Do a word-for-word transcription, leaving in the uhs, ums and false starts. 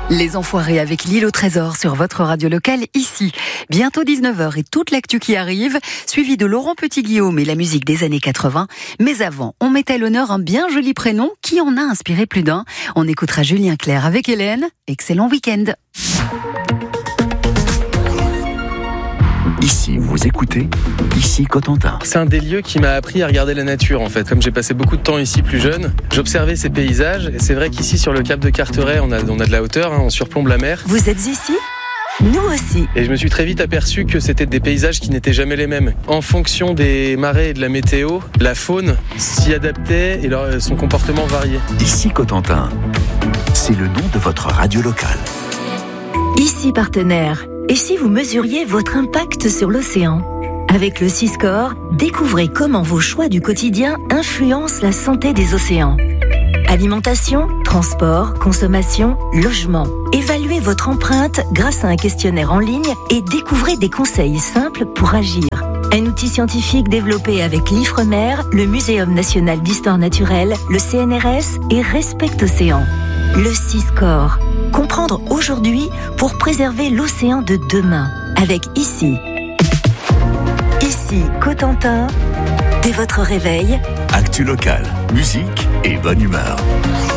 Les Enfoirés avec l'île au trésor sur votre radio locale ici. Bientôt dix-neuf heures et toute l'actu qui arrive, suivi de Laurent Petit-Guillaume et la musique des années quatre-vingts. Mais avant, on met à l'honneur un bien joli prénom qui en a inspiré plus d'un. On écoutera Julien Clerc avec Hélène. Excellent week-end. Ici, vous écoutez, ici Cotentin. C'est un des lieux qui m'a appris à regarder la nature en fait. Comme j'ai passé beaucoup de temps ici plus jeune, j'observais ces paysages. Et c'est vrai qu'ici sur le cap de Carteret, on a, on a de la hauteur, hein, on surplombe la mer. Vous êtes ici ? Nous aussi. Et je me suis très vite aperçu que c'était des paysages qui n'étaient jamais les mêmes. En fonction des marées et de la météo, la faune s'y adaptait et leur, son comportement variait. Ici Cotentin, c'est le nom de votre radio locale. Ici partenaire. Et si vous mesuriez votre impact sur l'océan ? Avec le Siscore, découvrez comment vos choix du quotidien influencent la santé des océans. Alimentation, transport, consommation, logement. Évaluez votre empreinte grâce à un questionnaire en ligne et découvrez des conseils simples pour agir. Un outil scientifique développé avec l'Ifremer, le Muséum national d'histoire naturelle, le C N R S et Respect Océan. Le Siscore. Comprendre aujourd'hui pour préserver l'océan de demain. Avec Ici. Ici, Cotentin. Dès votre réveil. Actu locale, musique et bonne humeur.